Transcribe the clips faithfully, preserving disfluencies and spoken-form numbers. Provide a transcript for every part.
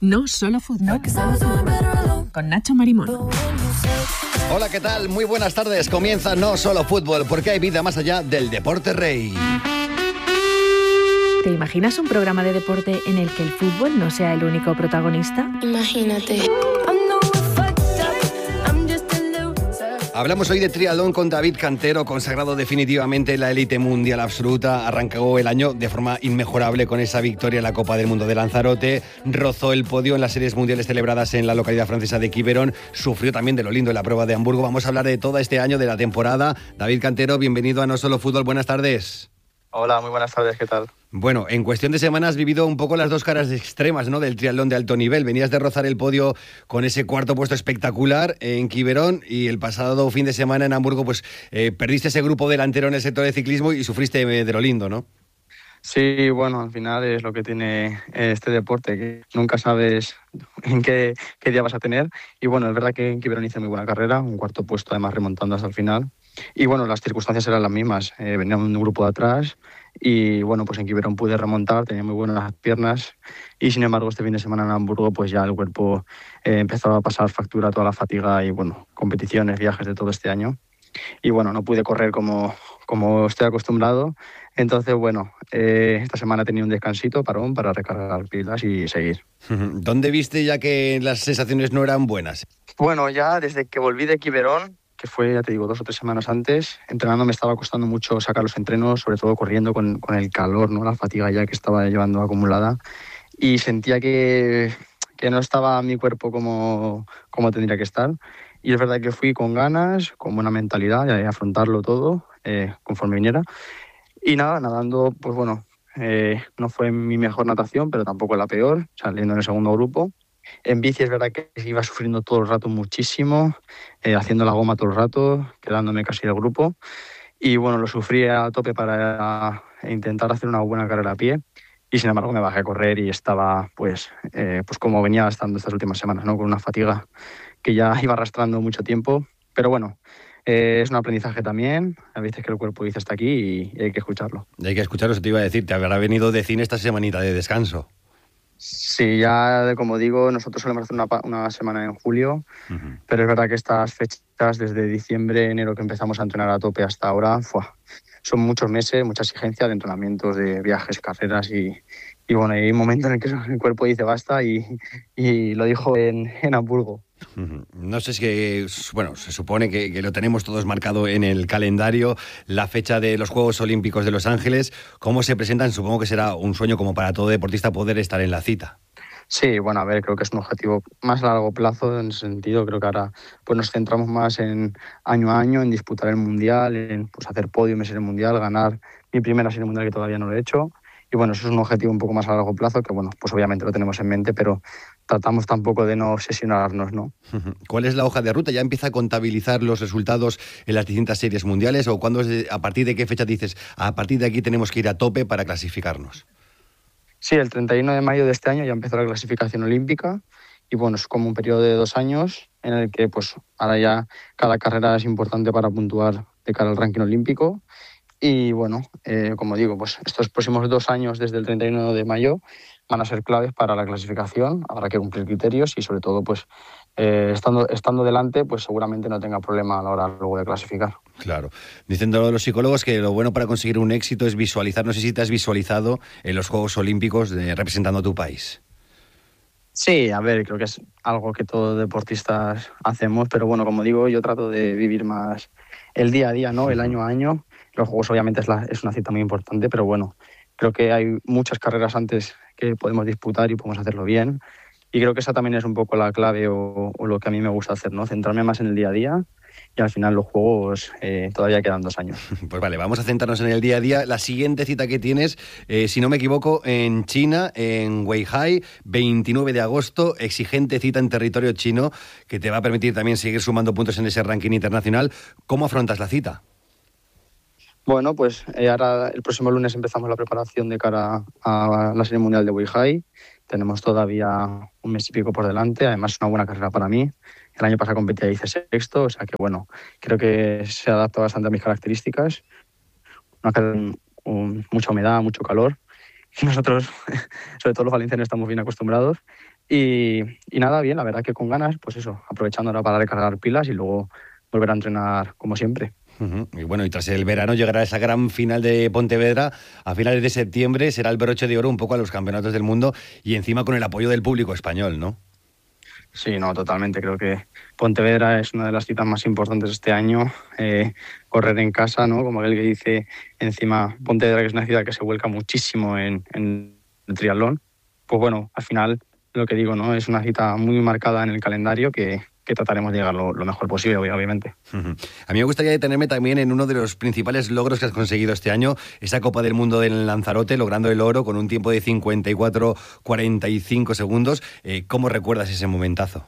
No Solo Fútbol. Con Nacho Marimón. Hola, ¿qué tal? Muy buenas tardes. Comienza No Solo Fútbol, porque hay vida más allá del deporte rey. ¿Te imaginas un programa de deporte en el que el fútbol no sea el único protagonista? Imagínate. Hablamos hoy de triatlón con David Cantero, consagrado definitivamente en la élite mundial absoluta. Arrancó el año de forma inmejorable con esa victoria en la Copa del Mundo de Lanzarote. Rozó el podio en las series mundiales celebradas en la localidad francesa de Quiberon. Sufrió también de lo lindo en la prueba de Hamburgo. Vamos a hablar de todo este año, de la temporada. David Cantero, bienvenido a No Solo Fútbol. Buenas tardes. Hola, muy buenas tardes, ¿qué tal? Bueno, en cuestión de semanas has vivido un poco las dos caras extremas, ¿no?, del triatlón de alto nivel. Venías de rozar el podio con ese cuarto puesto espectacular en Quiberon y el pasado fin de semana en Hamburgo pues eh, perdiste ese grupo delantero en el sector de ciclismo y sufriste de lo lindo, ¿no? Sí, bueno, al final es lo que tiene este deporte, que nunca sabes en qué, qué día vas a tener. Y bueno, es verdad que en Quiberon hice muy buena carrera, un cuarto puesto además remontando hasta el final. Y bueno, las circunstancias eran las mismas, eh, venía un grupo de atrás y bueno, pues en Quiberon pude remontar, tenía muy buenas piernas y sin embargo este fin de semana en Hamburgo pues ya el cuerpo eh, empezó a pasar factura, toda la fatiga y bueno, competiciones, viajes de todo este año. Y bueno, no pude correr como, como estoy acostumbrado. Entonces, bueno, eh, esta semana he tenido un descansito, parón, para recargar pilas y seguir. ¿Dónde viste ya que las sensaciones no eran buenas? Bueno, ya desde que volví de Quiberon, que fue, ya te digo, dos o tres semanas antes, entrenando me estaba costando mucho sacar los entrenos, sobre todo corriendo con, con el calor, ¿no?, la fatiga ya que estaba llevando acumulada. Y sentía que, que no estaba mi cuerpo como, como tendría que estar. Y es verdad que fui con ganas, con buena mentalidad, y afrontarlo todo eh, conforme viniera. Y nada, nadando, pues bueno, eh, no fue mi mejor natación, pero tampoco la peor, saliendo en el segundo grupo. En bici es verdad que iba sufriendo todo el rato muchísimo, eh, haciendo la goma todo el rato, quedándome casi del grupo. Y bueno, lo sufrí a tope para intentar hacer una buena carrera a pie. Y sin embargo me bajé a correr y estaba pues, eh, pues como venía estando estas últimas semanas, ¿no?, con una fatiga que ya iba arrastrando mucho tiempo. Pero bueno, eh, es un aprendizaje también. A veces que el cuerpo dice hasta aquí y hay que escucharlo. Hay que escucharlo, eso te iba a decir. Te habrá venido de cine esta semanita de descanso. Sí, ya como digo, nosotros solemos hacer una, una semana en julio, uh-huh. Pero es verdad que estas fechas, desde diciembre, enero que empezamos a entrenar a tope hasta ahora, ¡fua!, son muchos meses, mucha exigencia de entrenamientos, de viajes, carreras y, y bueno, hay un momento en el que el cuerpo dice basta y, y lo dijo en, en Hamburgo. No sé si, bueno, se supone que, que lo tenemos todos marcado en el calendario, la fecha de los Juegos Olímpicos de Los Ángeles. ¿Cómo se presentan? Supongo que será un sueño como para todo deportista poder estar en la cita. Sí, bueno, a ver, creo que es un objetivo más a largo plazo en ese sentido. Creo que ahora pues nos centramos más en año a año, en disputar el Mundial, en pues, hacer podium en el Mundial, ganar mi primera serie mundial que todavía no lo he hecho. Y bueno, eso es un objetivo un poco más a largo plazo, que bueno, pues obviamente lo tenemos en mente, pero tratamos tampoco de no obsesionarnos, ¿no? ¿Cuál es la hoja de ruta? ¿Ya empieza a contabilizar los resultados en las distintas series mundiales? ¿O cuándo, a partir de qué fecha dices, a partir de aquí tenemos que ir a tope para clasificarnos? Sí, el treinta y uno de mayo de este año ya empezó la clasificación olímpica y bueno, es como un periodo de dos años en el que pues ahora ya cada carrera es importante para puntuar de cara al ranking olímpico. Y bueno, eh, como digo, pues estos próximos dos años desde el treinta y uno de mayo van a ser claves para la clasificación. Habrá que cumplir criterios y sobre todo, pues eh, estando, estando delante, pues seguramente no tenga problema a la hora luego de clasificar. Claro. Dicen los psicólogos que lo bueno para conseguir un éxito es visualizar. No sé si te has visualizado en los Juegos Olímpicos de, representando a tu país. Sí, a ver, creo que es algo que todos deportistas hacemos, pero bueno, como digo, yo trato de vivir más el día a día, ¿no? El año a año. Los Juegos obviamente es, la, es una cita muy importante, pero bueno, creo que hay muchas carreras antes que podemos disputar y podemos hacerlo bien. Y creo que esa también es un poco la clave o, o lo que a mí me gusta hacer, ¿no? Centrarme más en el día a día y al final los Juegos eh, todavía quedan dos años. Pues vale, vamos a centrarnos en el día a día. La siguiente cita que tienes, eh, si no me equivoco, en China, en Weihai, veintinueve de agosto, exigente cita en territorio chino que te va a permitir también seguir sumando puntos en ese ranking internacional. ¿Cómo afrontas la cita? Bueno, pues eh, ahora el próximo lunes empezamos la preparación de cara a la Serie Mundial de Weihai. Tenemos todavía un mes y pico por delante, además es una buena carrera para mí. El año pasado competí y hice sexto, o sea que bueno, creo que se adapta bastante a mis características. Una carrera con mucha humedad, mucho calor nosotros, sobre todo los valencianos, estamos bien acostumbrados. Y, y nada, bien, la verdad que con ganas, pues eso, aprovechando ahora para recargar pilas y luego volver a entrenar como siempre. Uh-huh. Y bueno, y tras el verano llegará esa gran final de Pontevedra a finales de septiembre, será el broche de oro un poco a los campeonatos del mundo y encima con el apoyo del público español, ¿no? Sí, no, totalmente. Creo que Pontevedra es una de las citas más importantes este año. Eh, correr en casa, ¿no? Como aquel que dice, encima Pontevedra, que es una ciudad que se vuelca muchísimo en, en el triatlón. Pues bueno, al final, lo que digo, ¿no? Es una cita muy marcada en el calendario que, que trataremos de llegar lo, lo mejor posible, obviamente. Uh-huh. A mí me gustaría detenerme también en uno de los principales logros que has conseguido este año, esa Copa del Mundo del Lanzarote, logrando el oro con un tiempo de cincuenta y cuatro cuarenta y cinco segundos. Eh, ¿Cómo recuerdas ese momentazo?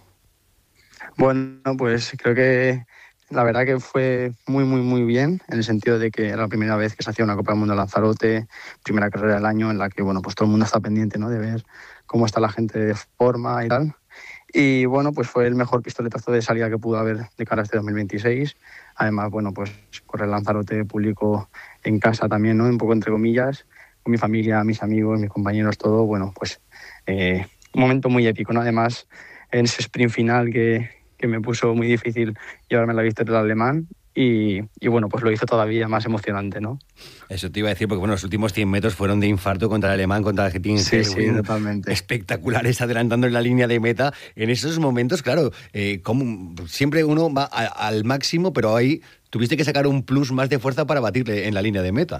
Bueno, pues creo que la verdad que fue muy, muy, muy bien, en el sentido de que era la primera vez que se hacía una Copa del Mundo de Lanzarote, primera carrera del año en la que, bueno, pues todo el mundo está pendiente, ¿no? De ver cómo está la gente de forma y tal. Y bueno, pues fue el mejor pistoletazo de salida que pudo haber de cara a este dos mil veintiséis. Además, bueno, pues correr Lanzarote público en casa también, ¿no? Un poco entre comillas, con mi familia, mis amigos, mis compañeros, todo. Bueno, pues eh, un momento muy épico, ¿no? Además, en ese sprint final que, que me puso muy difícil llevarme la victoria del alemán. Y, y bueno, pues lo hizo todavía más emocionante, ¿no? Eso te iba a decir, porque bueno, los últimos cien metros fueron de infarto contra el alemán, contra el Argentina. Sí, sí, totalmente. Espectaculares, adelantando en la línea de meta. En esos momentos, claro, eh, como siempre uno va a, al máximo, pero ahí tuviste que sacar un plus más de fuerza para batirle en la línea de meta.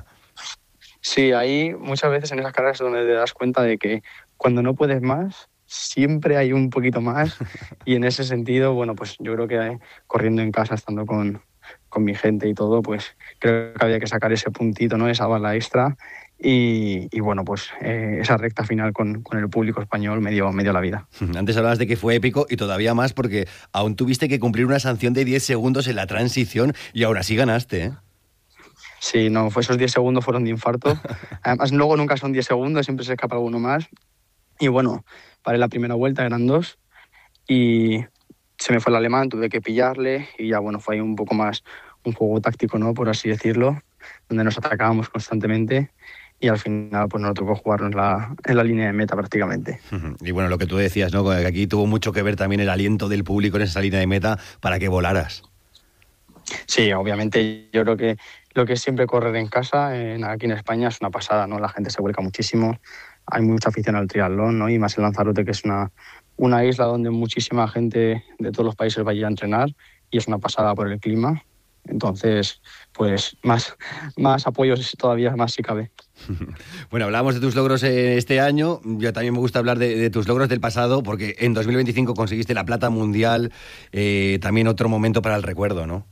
Sí, ahí muchas veces en esas carreras es donde te das cuenta de que cuando no puedes más, siempre hay un poquito más. Y en ese sentido, bueno, pues yo creo que eh, corriendo en casa, estando con... con mi gente y todo, pues creo que había que sacar ese puntito, ¿no? Esa bala extra y, y bueno, pues eh, esa recta final con, con el público español me dio, me dio la vida. Antes hablabas de que fue épico y todavía más porque aún tuviste que cumplir una sanción de diez segundos en la transición y aún así ganaste, ¿eh? Sí, no, fue esos diez segundos fueron de infarto. Además, luego nunca son diez segundos, siempre se escapa alguno más. Y bueno, paré la primera vuelta, eran dos y se me fue el alemán, tuve que pillarle y ya bueno, fue ahí un poco más un juego táctico, ¿no? Por así decirlo, donde nos atacábamos constantemente y al final pues nos tocó jugarnos la, en la línea de meta prácticamente. Y bueno, lo que tú decías, ¿no? Que aquí tuvo mucho que ver también el aliento del público en esa línea de meta para que volaras. Sí, obviamente yo creo que lo que es siempre correr en casa, en, aquí en España, es una pasada, ¿no? La gente se vuelca muchísimo, hay mucha afición al triatlón, ¿no? Y más en Lanzarote, que es una una isla donde muchísima gente de todos los países va a ir a entrenar y es una pasada por el clima. Entonces, pues más, más apoyos todavía más si cabe. Bueno, hablábamos de tus logros este año. Yo también me gusta hablar de, de tus logros del pasado porque en dos mil veinticinco conseguiste la plata mundial, eh, también otro momento para el recuerdo, ¿no?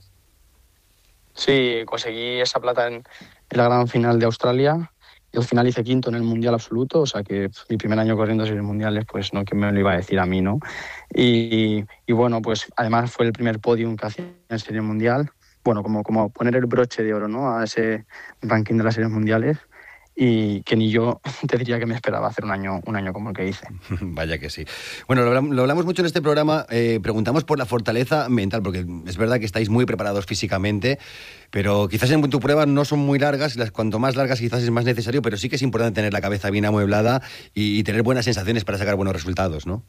Sí, conseguí esa plata en, en la gran final de Australia. Y al final hice quinto en el Mundial absoluto, o sea que mi primer año corriendo series mundiales, pues no, que me lo iba a decir a mí, ¿no? Y, y bueno, pues además fue el primer podium que hacía en serie mundial. Bueno, como, como poner el broche de oro, ¿no? A ese ranking de las series mundiales. Y que ni yo te diría que me esperaba hacer un año, un año como el que hice. Vaya que sí. Bueno, lo, lo hablamos mucho en este programa, eh, preguntamos por la fortaleza mental, porque es verdad que estáis muy preparados físicamente, pero quizás en tu prueba no son muy largas, las cuanto más largas quizás es más necesario, pero sí que es importante tener la cabeza bien amueblada y, y tener buenas sensaciones para sacar buenos resultados, ¿no?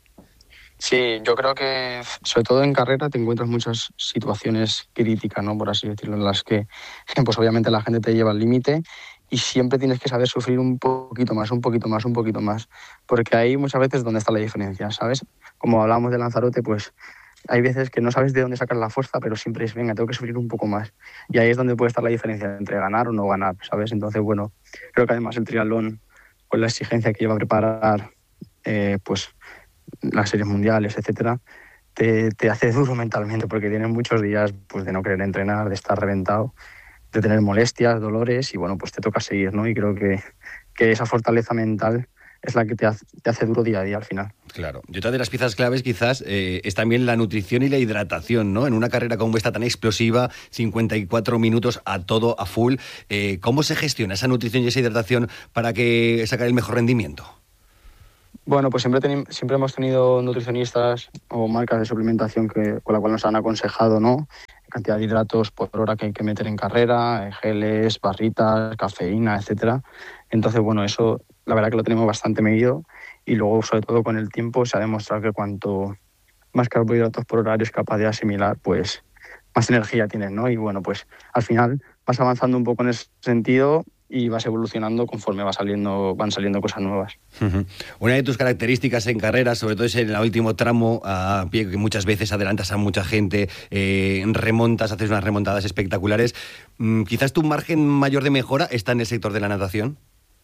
Sí, yo creo que sobre todo en carrera te encuentras muchas situaciones críticas, ¿no? Por así decirlo, en las que pues obviamente la gente te lleva al límite y siempre tienes que saber sufrir un poquito más, un poquito más, un poquito más, porque ahí muchas veces es donde está la diferencia, ¿sabes? Como hablábamos de Lanzarote, pues hay veces que no sabes de dónde sacar la fuerza, pero siempre es, venga, tengo que sufrir un poco más. Y ahí es donde puede estar la diferencia entre ganar o no ganar, ¿sabes? Entonces, bueno, creo que además el triatlón, con la exigencia que lleva a preparar, eh, pues las series mundiales, etcétera, te, te hace duro mentalmente porque tienes muchos días pues de no querer entrenar, de estar reventado, de tener molestias, dolores y bueno, pues te toca seguir, ¿no? Y creo que, que esa fortaleza mental es la que te hace, te hace duro día a día al final. Claro. Y otra de las piezas claves quizás eh, es también la nutrición y la hidratación, ¿no? En una carrera como esta tan explosiva, cincuenta y cuatro minutos a todo, a full, eh, ¿cómo se gestiona esa nutrición y esa hidratación para que sacar el mejor rendimiento? Bueno, pues siempre, ten, siempre hemos tenido nutricionistas o marcas de suplementación que, con la cual nos han aconsejado, ¿no? Cantidad de hidratos por hora que hay que meter en carrera, geles, barritas, cafeína, etcétera. Entonces, bueno, eso la verdad que lo tenemos bastante medido y luego, sobre todo con el tiempo, se ha demostrado que cuanto más carbohidratos por hora eres capaz de asimilar, pues más energía tienes, ¿no? Y bueno, pues al final vas avanzando un poco en ese sentido y vas evolucionando conforme va saliendo, van saliendo cosas nuevas. Uh-huh. Una de tus características en carrera, sobre todo es en el último tramo a pie, que muchas veces adelantas a mucha gente, eh, remontas, haces unas remontadas espectaculares. Mm, quizás tu margen mayor de mejora está en el sector de la natación.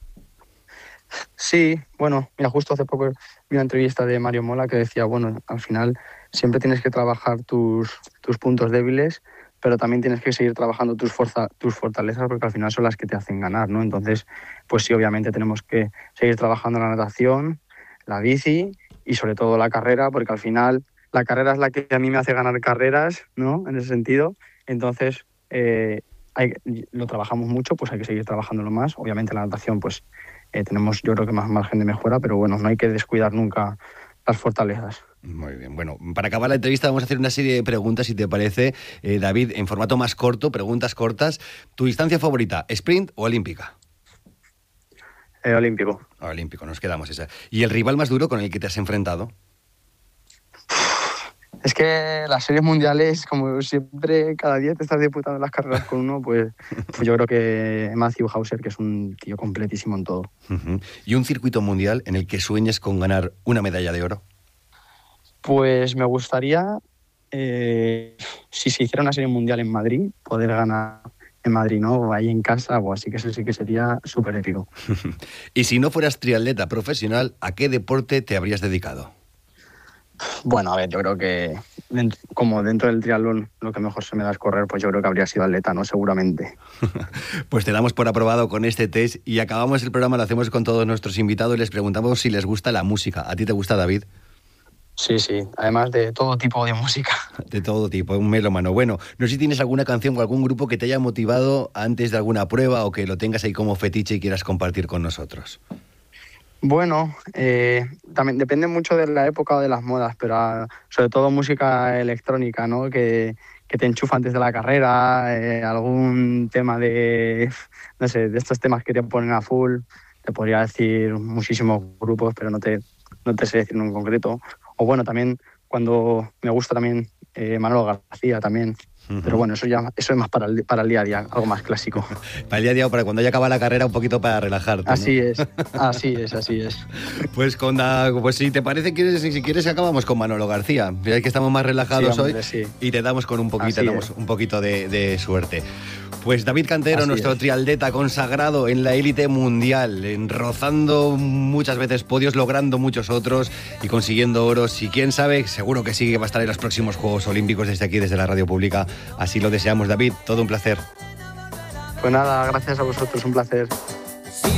Sí, bueno, mira, justo hace poco vi una entrevista de Mario Mola que decía, bueno, al final siempre tienes que trabajar tus, tus puntos débiles, pero también tienes que seguir trabajando tus, forza, tus fortalezas porque al final son las que te hacen ganar, ¿no? Entonces, pues sí, obviamente tenemos que seguir trabajando la natación, la bici y sobre todo la carrera, porque al final la carrera es la que a mí me hace ganar carreras, ¿no? En ese sentido. Entonces, eh, hay, lo trabajamos mucho, pues hay que seguir trabajándolo más. Obviamente la natación, pues eh, tenemos yo creo que más margen de mejora, pero bueno, no hay que descuidar nunca las fortalezas. Muy bien. Bueno, para acabar la entrevista vamos a hacer una serie de preguntas, si te parece, eh, David, en formato más corto, preguntas cortas. ¿Tu distancia favorita, sprint o olímpica? Eh, olímpico. Olímpico, nos quedamos esa. ¿Y el rival más duro con el que te has enfrentado? Es que las series mundiales, como siempre, cada día te estás disputando las carreras con uno, pues, pues yo creo que Matthew Hauser, que es un tío completísimo en todo. Uh-huh. ¿Y un circuito mundial en el que sueñes con ganar una medalla de oro? Pues me gustaría, eh, si se hiciera una serie mundial en Madrid, poder ganar en Madrid, ¿no? O ahí en casa, o así que eso sí que sería súper épico. Y si no fueras triatleta profesional, ¿a qué deporte te habrías dedicado? Bueno, a ver, yo creo que dentro, como dentro del triatlón lo que mejor se me da es correr, pues yo creo que habría sido atleta, ¿no? Seguramente. Pues te damos por aprobado con este test y acabamos el programa, lo hacemos con todos nuestros invitados y les preguntamos si les gusta la música. ¿A ti te gusta, David? Sí, sí, además de todo tipo de música. De todo tipo, un melómano. Bueno, no sé si tienes alguna canción o algún grupo que te haya motivado antes de alguna prueba o que lo tengas ahí como fetiche y quieras compartir con nosotros. Bueno, eh, también depende mucho de la época o de las modas, pero uh, sobre todo música electrónica, ¿no? Que, que te enchufa antes de la carrera, eh, algún tema de, no sé, de estos temas que te ponen a full. Te podría decir muchísimos grupos, pero no te, no te sé decir uno en concreto. O bueno, también cuando me gusta también eh, Manolo García también. Uh-huh. Pero bueno, eso ya eso es más para el, para el día a día, algo más clásico. Para el día a día o para cuando ya acaba la carrera, un poquito para relajarte, ¿no? Así es, así es, así es. Pues con da, pues si te parece, quieres, si quieres acabamos con Manolo García. Mira que estamos más relajados sí, hombre, hoy sí. Y te damos con un poquito, damos un poquito de, de suerte. Pues David Cantero, así nuestro es. triatleta consagrado en la élite mundial, en rozando muchas veces podios, logrando muchos otros y consiguiendo oros. Y quién sabe, seguro que sí que va a estar en los próximos Juegos Olímpicos desde aquí, desde la Radio Pública. Así lo deseamos, David. Todo un placer. Pues nada, gracias a vosotros, un placer.